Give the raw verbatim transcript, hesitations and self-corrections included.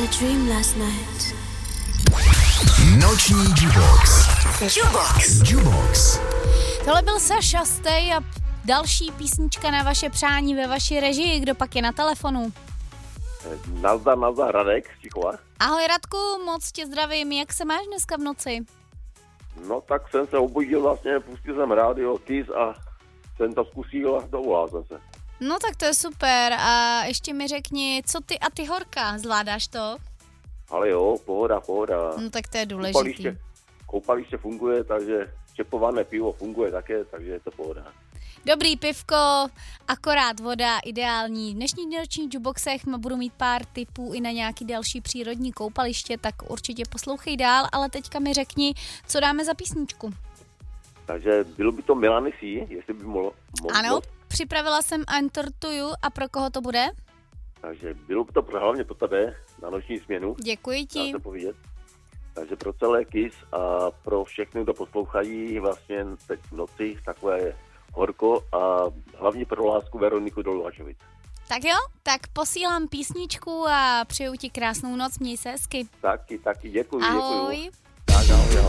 a dream last night. Noční Jubox. Jubox. Jubox. Tohle byl Saša Stay a další písnička na vaše přání ve vaší režii. Kdo pak je na telefonu? Nazdar, nazdar, Radek z Tichova. Ahoj Radku, moc tě zdravím. Jak se máš dneska v noci? No tak jsem se obudil vlastně, pustil jsem rádio Kiss a jsem to zkusil a dovolal jsem se. No tak to je super a ještě mi řekni, co ty a ty horka, zvládáš to? Ale jo, pohoda, pohoda. No tak to je důležitý. Koupaliště, koupaliště funguje, takže čepované pivo funguje také, takže je to pohoda. Dobrý pivko, akorát voda, ideální. V dnešních nočních juboxech budu mít pár tipů i na nějaký další přírodní koupaliště, tak určitě poslouchej dál, ale teďka mi řekni, co dáme za písničku. Takže bylo by to Milany C, jestli by mohlo. mohlo. Ano, připravila jsem Enter to You a pro koho to bude? Takže bylo by to hlavně pro tebe na noční směnu. Děkuji ti. Dá se povědět. Takže pro celé Kiss a pro všechny, kdo poslouchají vlastně teď v noci takové horko a hlavně pro lásku Veroniku Dolovačovic. Tak jo, tak posílám písničku a přeju ti krásnou noc, měj se hezky. Taky, taky, děkuji, Ahoj. děkuji. Tak, ahoj, ahoj.